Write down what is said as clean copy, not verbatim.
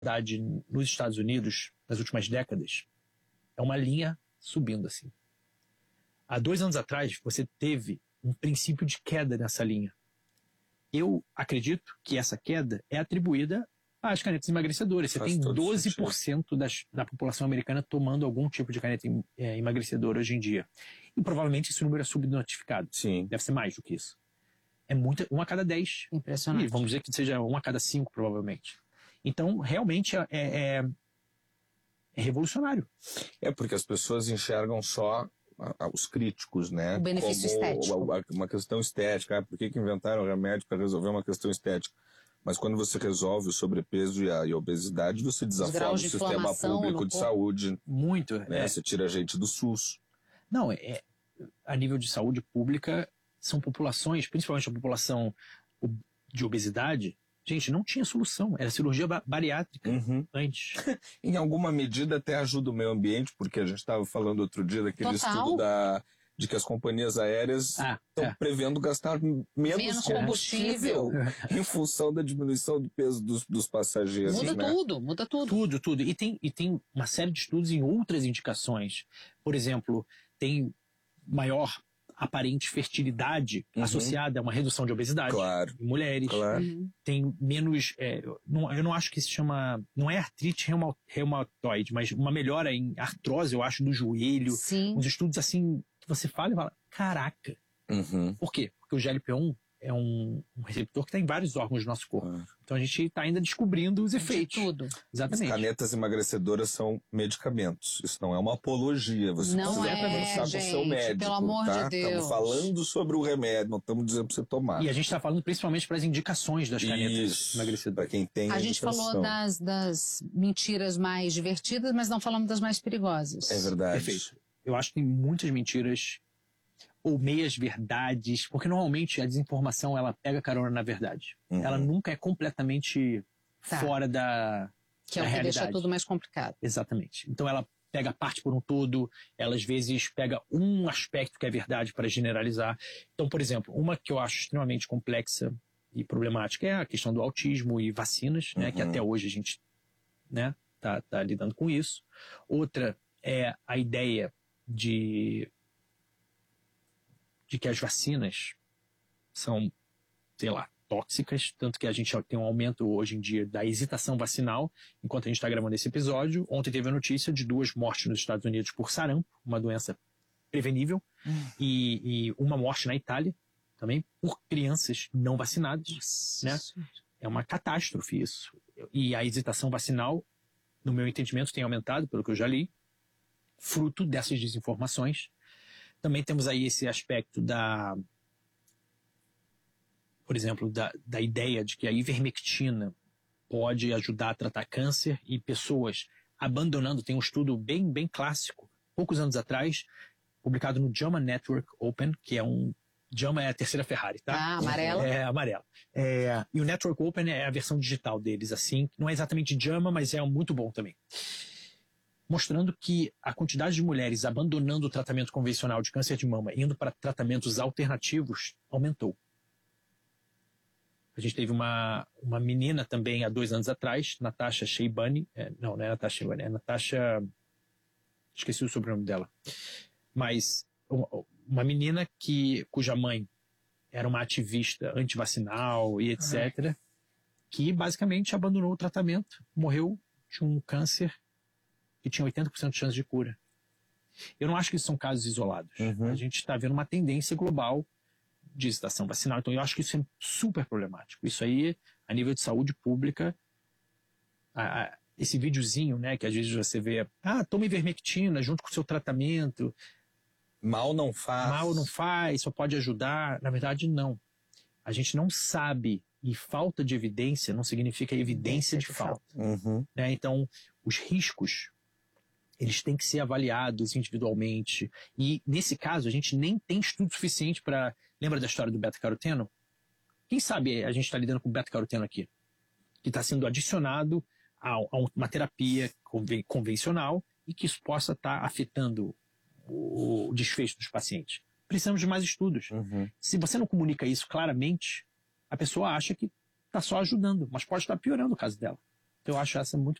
nos Estados Unidos, nas últimas décadas, é uma linha subindo assim. Há 2 anos atrás, você teve um princípio de queda nessa linha. Eu acredito que essa queda é atribuída às canetas emagrecedoras. Você tem 12% da população americana tomando algum tipo de caneta emagrecedora hoje em dia. E provavelmente esse número é subnotificado. Sim. Deve ser mais do que isso. É muita, 1 a cada 10. Impressionante. E vamos dizer que seja 1 a cada 5, provavelmente. Então, realmente é revolucionário. É porque as pessoas enxergam só os críticos, né? O benefício estético. Uma questão estética. Por que inventaram remédio para resolver uma questão estética? Mas quando você resolve o sobrepeso e a obesidade, você desafoga o sistema público de saúde. Muito. Né? Você tira a gente do SUS. Não, a nível de saúde pública, são populações, principalmente a população de obesidade, gente, não tinha solução. Era cirurgia bariátrica antes. Em alguma medida até ajuda o meio ambiente, porque a gente estava falando outro dia daquele estudo de que as companhias aéreas estão prevendo gastar menos combustível em função da diminuição do peso dos passageiros. Muda tudo. Tudo. E tem uma série de estudos em outras indicações. Por exemplo, tem maior aparente fertilidade associada a uma redução de obesidade em mulheres. Tem menos... eu não acho que se chama... Não é artrite reumatoide, mas uma melhora em artrose, eu acho, do joelho. Sim. Uns estudos assim que você fala e fala, caraca. Por quê? Porque o GLP-1 é um receptor que está em vários órgãos do nosso corpo. Então a gente está ainda descobrindo os efeitos. De tudo. Exatamente. As canetas emagrecedoras são medicamentos. Isso não é uma apologia. Você precisa conversar com o seu médico. Pelo amor de Deus. Estamos falando sobre o remédio, não estamos dizendo para você tomar. E a gente está falando principalmente para as indicações das canetas emagrecedoras. Para quem tem a gente falou das mentiras mais divertidas, mas não falamos das mais perigosas. É verdade. Perfeito. Eu acho que tem muitas mentiras ou meias verdades, porque normalmente a desinformação ela pega carona na verdade. Ela nunca é completamente fora da que é o que realidade. deixa tudo mais complicado. Exatamente. Então ela pega parte por um todo, ela às vezes pega um aspecto que é verdade para generalizar. Então, por exemplo, uma que eu acho extremamente complexa e problemática é a questão do autismo e vacinas, né, que até hoje a gente, né, tá lidando com isso. Outra é a ideia de que as vacinas são, sei lá, tóxicas, tanto que a gente tem um aumento hoje em dia da hesitação vacinal, enquanto a gente está gravando esse episódio. Ontem teve a notícia de 2 mortes nos Estados Unidos por sarampo, uma doença prevenível, e uma morte na Itália, também, por crianças não vacinadas, né? É uma catástrofe isso. E a hesitação vacinal, no meu entendimento, tem aumentado, pelo que eu já li, fruto dessas desinformações. Também temos aí esse aspecto por exemplo, da ideia de que a ivermectina pode ajudar a tratar câncer e pessoas abandonando. Tem um estudo bem clássico, poucos anos atrás, publicado no JAMA Network Open, que é JAMA é a terceira Ferrari, tá? Amarela. É, amarela. E o Network Open é a versão digital deles, assim. Não é exatamente JAMA, mas é muito bom também. Mostrando que a quantidade de mulheres abandonando o tratamento convencional de câncer de mama e indo para tratamentos alternativos aumentou. A gente teve uma menina também há 2 anos atrás, Natasha Sheibani. Não é Natasha Sheibani, é Natasha... Esqueci o sobrenome dela. Mas uma menina cuja mãe era uma ativista antivacinal e etc., que basicamente abandonou o tratamento, morreu de um câncer que tinha 80% de chance de cura. Eu não acho que isso são casos isolados. A gente está vendo uma tendência global de hesitação vacinal. Então eu acho que isso é super problemático. Isso aí, a nível de saúde pública, esse videozinho, né, que às vezes você vê, toma ivermectina junto com o seu tratamento. Mal não faz, só pode ajudar. Na verdade, não. A gente não sabe, e falta de evidência não significa evidência de falta. Né? Então, os riscos, eles têm que ser avaliados individualmente. E, nesse caso, a gente nem tem estudo suficiente para... Lembra da história do beta-caroteno? Quem sabe a gente está lidando com beta-caroteno aqui? Que está sendo adicionado a uma terapia convencional e que isso possa estar afetando o desfecho dos pacientes. Precisamos de mais estudos. Se você não comunica isso claramente, a pessoa acha que está só ajudando, mas pode estar piorando o caso dela. Eu acho essa muito